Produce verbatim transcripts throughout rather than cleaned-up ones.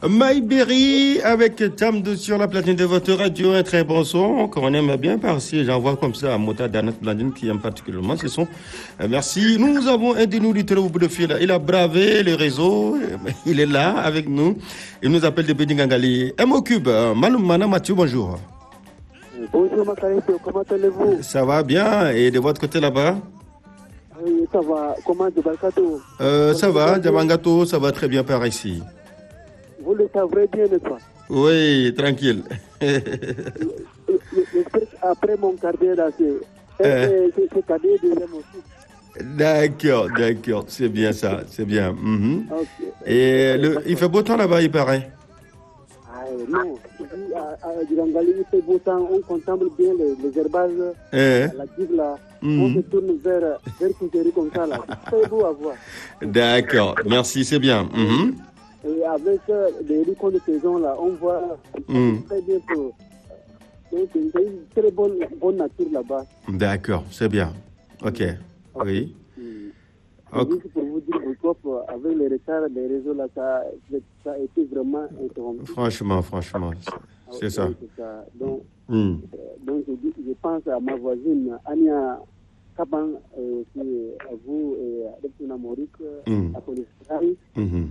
Maïbéry avec Tamdou sur la platine de votre radio, un très bon son qu'on aime bien par-ci. J'envoie comme ça à Mota Danat Blandine qui aime particulièrement ce son. Merci. Nous avons un de nous auditeurs au bout de fil. Il a bravé le réseau. Il est là avec nous. Il nous appelle de Bédingangali. M O Cube, Maloum Mana Mathieu, bonjour. Bonjour Makalito, comment allez-vous? Ça va bien. Et de votre côté là-bas? Oui, ça va. Comment de Balkato? euh, Ça va, Diamangato, ça va très bien par ici. Vous le savrez bien, n'est-ce pas? Oui, tranquille. Après mon cardiaque, là, c'est cadet deuxième aussi. D'accord, d'accord, c'est bien ça, c'est bien. Mm-hmm. Okay. Et le, il fait beau temps là-bas, il paraît. Ah, non, à, à Dirangali, il fait beau temps, on contemple bien les, les herbages, eh. La digue là, mm-hmm. On se tourne vers, vers Koutéry comme ça là, c'est beau à voir. D'accord, merci, c'est bien. Mm-hmm. Et avec euh, les récoltes de saison là, on voit mm. très bien que euh, c'est une très bonne, bonne nature là-bas. D'accord, c'est bien. Ok, oui. Mm. Okay. Juste pour vous dire, pourquoi avec les retards des réseaux là, ça, ça a été vraiment interrompu. Franchement, franchement, c'est ça. Oui, c'est ça. Donc, mm. euh, donc je, je pense à ma voisine Ania Kaban, euh, qui est à vous et à Deptuna Morik, mm. à Polisari. Mm-hmm.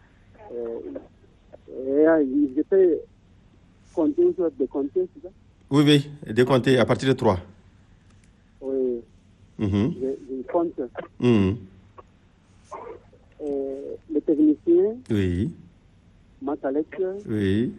Euh, ils étaient comptés sur des comptés, c'est ça? Oui, oui, des comptés à partir de trois. Oui, mm-hmm. je, je compte. Mm-hmm. Euh, les techniciens. Oui. Makalek. Oui.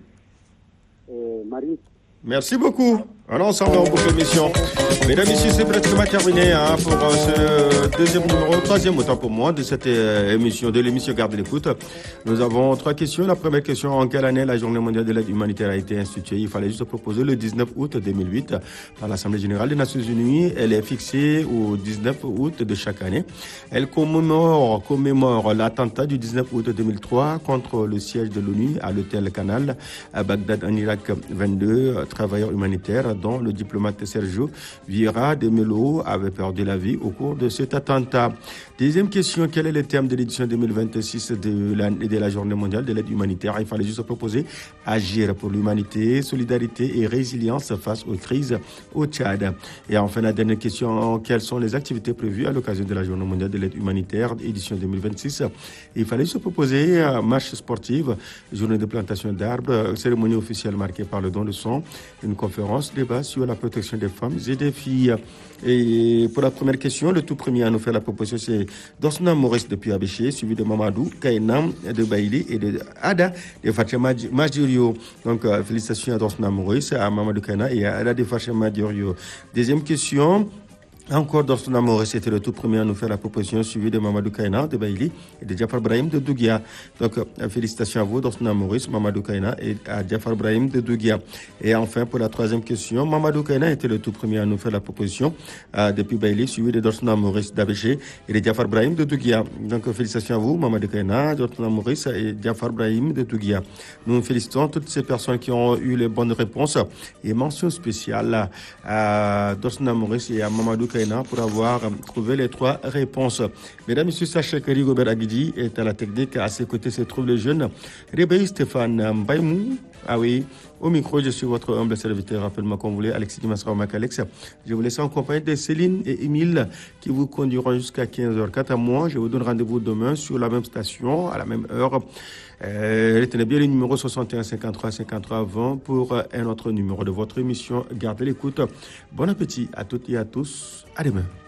Et Marie. Merci beaucoup. Alors, ensemble, on boucle l'émission. Mesdames et messieurs, c'est pratiquement terminé hein, pour euh, ce deuxième numéro, troisième autant pour moi de cette euh, émission, de l'émission Garde l'écoute. Nous avons trois questions. La première question, en quelle année la Journée mondiale de l'aide humanitaire a été instituée? Il fallait juste proposer le dix-neuf août deux mille huit par l'Assemblée générale des Nations unies. Elle est fixée au dix-neuf août de chaque année. Elle commémore, commémore l'attentat du dix-neuf août deux mille trois contre le siège de l'ONU à l'hôtel Canal à Bagdad en Irak. vingt-deux travailleurs humanitaires dont le diplomate Sergio Vieira de Melo avait perdu la vie au cours de cet attentat. Deuxième question, quel est le thème de l'édition deux mille vingt-six de la, de la Journée mondiale de l'aide humanitaire? Il fallait juste proposer agir pour l'humanité, solidarité et résilience face aux crises au Tchad. Et enfin, la dernière question, quelles sont les activités prévues à l'occasion de la Journée mondiale de l'aide humanitaire, édition deux mille vingt-six? Il fallait juste proposer marche sportive, journée de plantation d'arbres, cérémonie officielle marquée par le don de sang, une conférence débat sur la protection des femmes et des filles. Et pour la première question, le tout premier à nous faire la proposition, c'est Dorsna Maurice depuis Abéché, suivi de Mamadou Kainam de Baïli et de Ada de Fatima Majurio. Donc, euh, félicitations à Dorsna Maurice, à Mamadou Kaina et à Ada de Fatima Majurio. Deuxième question. Encore Dorsona Maurice, c'était le tout premier à nous faire la proposition, suivi de Mamadou Kaina de Baïli et de Jafar Brahim de Dougia. Donc, euh, félicitations à vous, Dorsona Maurice, Mamadou Kaina et à Jafar Brahim de Dougia. Et enfin, pour la troisième question, Mamadou Kaina était le tout premier à nous faire la proposition euh, depuis Baïli, suivi de Dorsona Maurice d'Abéché et de Jafar Brahim de Dougia. Donc, euh, félicitations à vous, Mamadou Kaina, Dorsona Maurice et Jafar Brahim de Dougia. Nous félicitons toutes ces personnes qui ont eu les bonnes réponses et mention spéciale à Dorsona Maurice et à Mamadou Kaina pour avoir trouvé les trois réponses. Mesdames et messieurs, sachez que Rigobert Aguidi est à la technique. À ses côtés se trouve le jeune Rébéi Stéphane Mbaïmou. Ah oui, au micro, je suis votre humble serviteur. Rappelle-moi qu'on voulait Alexis Dimasra Macalex. Je vous laisse en compagnie de Céline et Émile qui vous conduiront jusqu'à quinze heures. Quant à moi, je vous donne rendez-vous demain sur la même station, à la même heure. Euh, retenez bien le numéro soixante et un cinquante-trois cinquante-trois vingt pour un autre numéro de votre émission. Gardez l'écoute. Bon appétit à toutes et à tous. À demain.